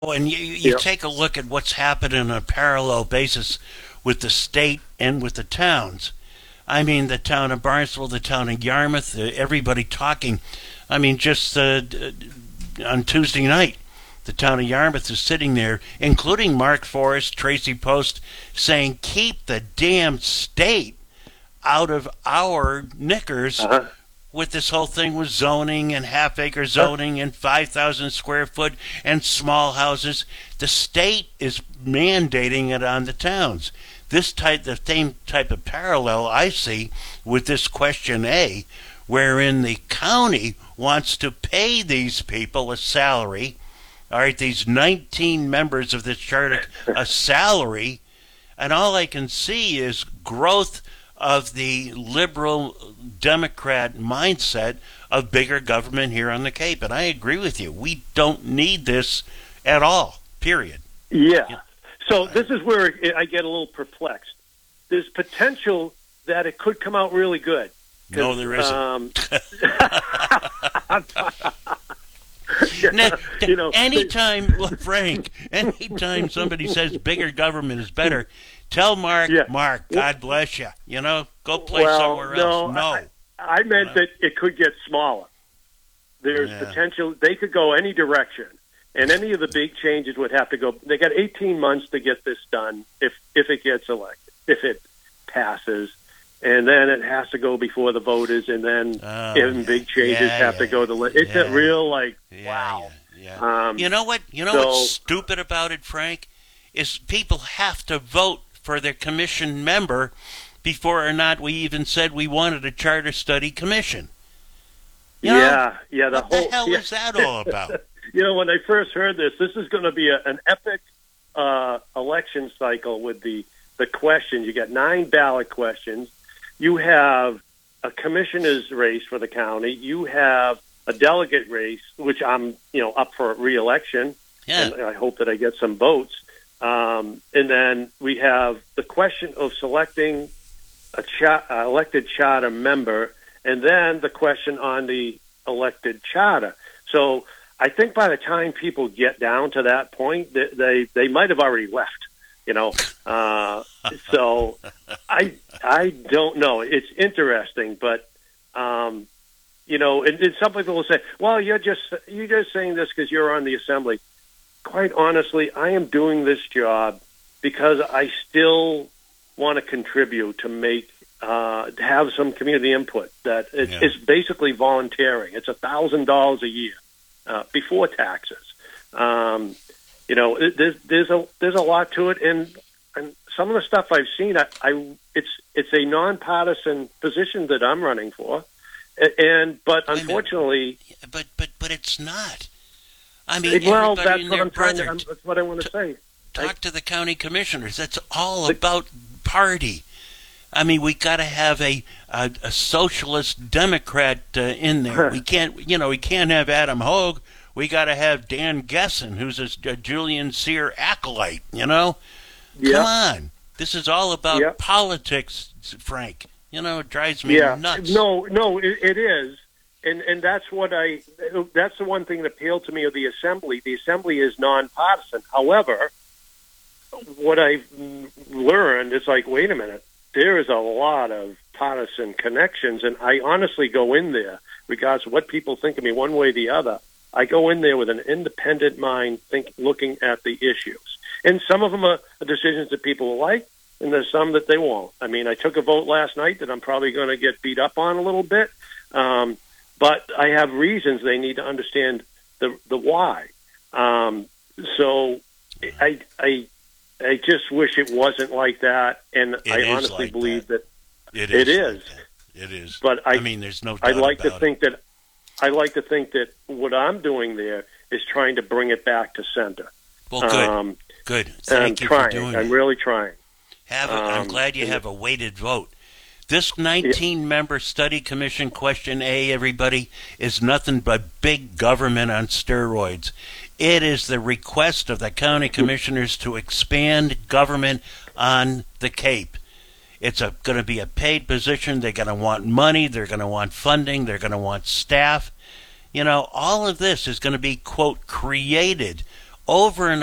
And you Yep. take a look at what's happened on a parallel basis with the state and with the towns. I mean, the town of Barnstable, the town of Yarmouth, everybody talking. I mean, just on Tuesday night, the town of Yarmouth is sitting there, including Mark Forrest, Tracy Post, saying, keep the damn state out of our knickers Uh-huh. with this whole thing with zoning and half acre Huh? zoning and 5,000 square foot and small houses. The state is mandating it on the towns. The same type of parallel I see with this question A, wherein the county wants to pay these people a salary. All right, these 19 members of this charter a salary, and all I can see is growth of the liberal Democrat mindset of bigger government here on the Cape. And I agree with you. We don't need this at all, period. Yeah. So this is where I get a little perplexed. There's potential that it could come out really good. No, there isn't. Anytime, Frank, anytime somebody says bigger government is better, tell Mark, Yeah. Mark, God bless you. Go play Well, somewhere else. No. I meant that it could get smaller. There's Yeah. potential. They could go any direction, and any of the big changes would have to go. They got 18 months to get this done if it gets elected, if it passes, and then it has to go before the voters, and then even big changes have to go to. It's a real wow. Yeah. You know what? What's stupid about it, Frank, is people have to vote for their commission member before or not we even said we wanted a charter study commission. The What the hell is that all about? When I first heard this is going to be an epic election cycle with the questions. You got 9 ballot questions. You have a commissioner's race for the county. You have a delegate race, which I'm up for re-election, and I hope that I get some votes. And then we have the question of selecting a elected charter member, and then the question on the elected charter. So I think by the time people get down to that point, they might have already left. So I don't know. It's interesting, but and some people will say, "Well, you're just saying this because you're on the assembly." Quite honestly, I am doing this job because I still want to contribute to make to have some community input. That it's basically volunteering. It's $1,000 a year before taxes. There's a lot to it, and some of the stuff I've seen, it's a nonpartisan position that I'm running for, but unfortunately, but it's not. I mean, that's what I want to say. Talk to the county commissioners. That's all about party. I mean, we got to have a socialist Democrat in there. We can't have Adam Hogue. We got to have Dan Gessen, who's a Julian Sear acolyte. Come on, this is all about politics, Frank. It drives me nuts. No, it is, and that's that's the one thing that appealed to me of the assembly. The assembly is nonpartisan. However, what I've learned is wait a minute. There is a lot of partisan connections, and I honestly go in there, regardless of what people think of me one way or the other. I go in there with an independent mind, looking at the issues. And some of them are decisions that people will like, and there's some that they won't. I mean, I took a vote last night that I'm probably going to get beat up on a little bit, but I have reasons they need to understand the why. So I just wish it wasn't like that, and I honestly believe that it is. It is. But I mean, there's no doubt about it. I like to think that what I'm doing there is trying to bring it back to center. Well, good. Good. Thank you for doing it. I'm really trying. I'm glad you have a weighted vote. This 19-member study commission question A, everybody, is nothing but big government on steroids. It is the request of the county commissioners to expand government on the Cape. It's going to be a paid position. They're going to want money. They're going to want funding. They're going to want staff. All of this is going to be, quote, created over and